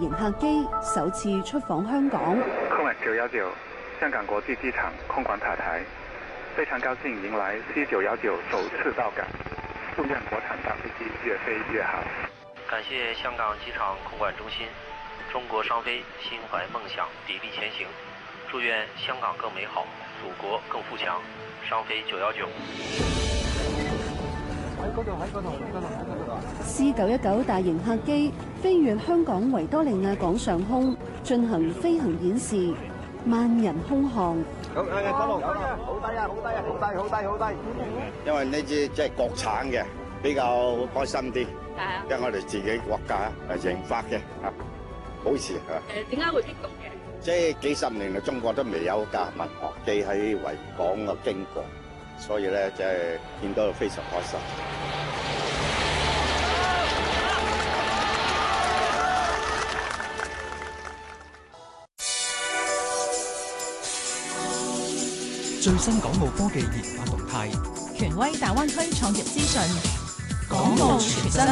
型客機首次出訪香港。 空運919香港國際機場空管塔台，非常高興迎來 C919首次到港，祝願國產大飛機越飛越好。 感謝香港機場空管中心，中國商飛心懷夢想，砥礪前行，祝願香港更美好，祖國更富強。商飛919。 C919大型客機飛越香港維多利亞港上空，進行飛行演示，萬人空巷。 好低啊！好低啊！好低！好低！好低！因為呢支即係國產嘅，比較開心啲。係啊，因為我哋自己國家研發嘅嚇，好事嚇。 點解會激動嘅？ 即係幾十年嚟，中國都未有架民航機喺維港嘅經過，所以咧即係見到非常開心。 最新港澳科技研發動態， 權威大灣區創業資訊， 港澳全真。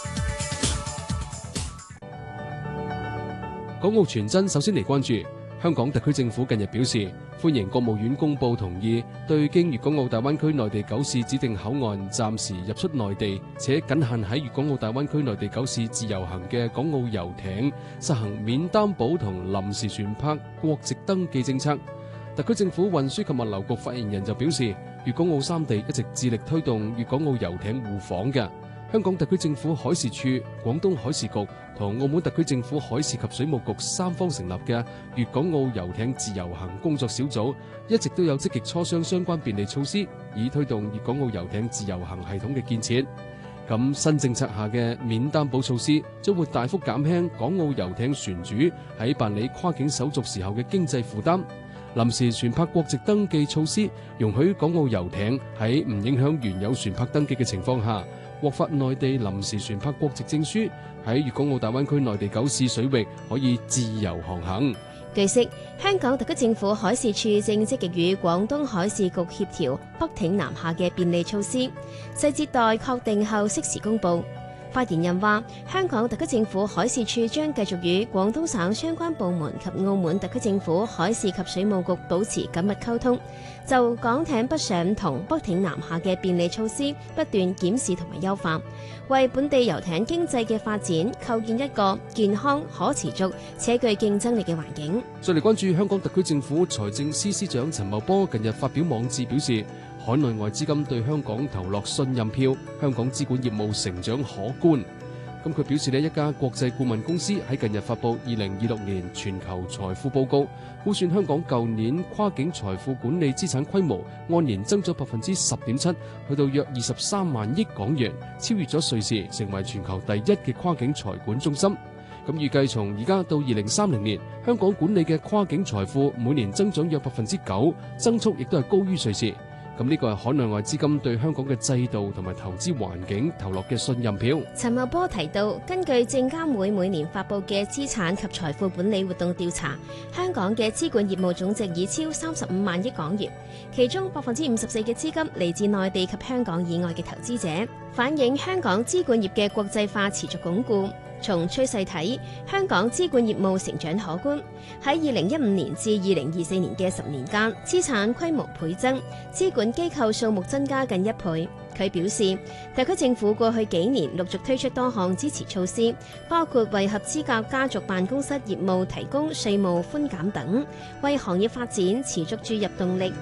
港澳全真首先嚟關注香港特區政府近日表示，歡迎國務院公佈同意對經粵港澳大灣區內地9市指定口岸暫時入出內地，且僅限喺粵港澳大灣區內地9市自由行嘅港澳遊艇實行免擔保同臨時船舶國籍登記政策。特區政府運輸及物流局發言人就表示，粵港澳三地一直致力推動粵港澳遊艇互訪嘅。香港特區政府海事處、廣東海事局同澳門特區政府海事及水務局三方成立嘅粵港澳遊艇自由行工作小組，一直都有積極磋商相關便利措施，以推動粵港澳遊艇自由行系統嘅建設。咁新政策下嘅免擔保措施，將會大幅減輕港澳遊艇船主喺辦理跨境手續時候嘅經濟負擔。臨時船舶國籍登記措施，容許港澳遊艇喺唔影響原有船舶登記嘅情況下，獲發內地臨時船舶國籍證書，喺粵港澳大灣區內地9市水域可以自由航行。 據悉，香港特區政府海事處正積極與廣東海事局協調北挺南下嘅便利措施，細節待確定後適時公佈。發言人話，香港特區政府海事處將繼續與廣東省相關部門及澳門特區政府海事及水務局保持緊密溝通，就港艇北上同北挺南下嘅便利措施不斷檢視同埋優化，為本地遊艇經濟嘅發展構建一個健康、可持續且具競爭力嘅環境。 再嚟關注香港特區政府財政司司長陳茂波近日發表網誌表示，海內外資金對香港投落信任票，香港資管業務成長可觀。咁佢表示呢，一家國際顧問公司喺近日發布2026年全球財富報告，估算香港舊年跨境財富管理資產規模按年增咗10.7%，去到約23萬億港元，超越咗瑞士，成為全球第一嘅跨境財管中心。咁預計從而家到2030年，香港管理嘅跨境財富每年增長約9%，增速亦都係高於瑞士。咁呢個係海內外資金對香港嘅制度同埋投資環境投落嘅信任票。 陳茂波提到，根據證監會每年發布嘅資產及財富管理活動調查，香港嘅資管業務總值已超35萬億港元，其中54%嘅資金嚟自內地及香港以外嘅投資者，反映香港資管業嘅國際化持續鞏固。從趨勢睇，香港資管業務成長可觀。喺2015年至2024年嘅10年間，資產規模倍增，資管機構數目增加近1倍。佢表示，特區政府過去幾年陸續推出多項支持措施，包括為合資格家族辦公室業務提供稅務寬減等，為行業發展持續注入動力。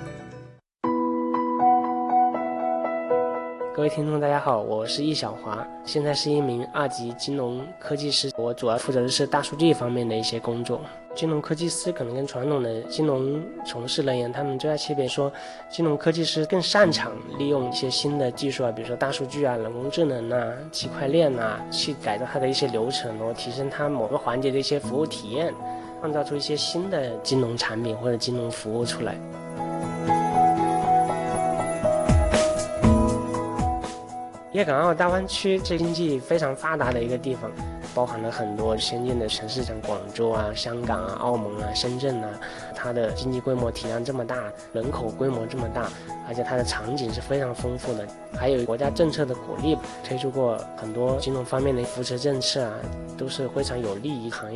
各位聽眾大家好，我是易小華，現在是一名2級金融科技師，我主要負責的是大數據方面的一些工作。金融科技師可能跟傳統的金融從事人員，他們最大區別說，金融科技師更擅長利用一些新的技術啊，比如說大數據啊、人工智能啊、區塊鏈啊，去改造它的一些流程，然後提升它某個環節的一些服務體驗，創造出一些新的金融產品或者金融服務出來。粵港澳大灣區是經濟非常發達的一個地方，包含了很多先進的城市，像廣州啊、香港啊、澳門啊、深圳啊，它的經濟規模體量這麼大，人口規模這麼大，而且它的場景是非常豐富的，還有國家政策的鼓勵，推出過很多金融方面的扶持政策啊，都是非常有利於行業。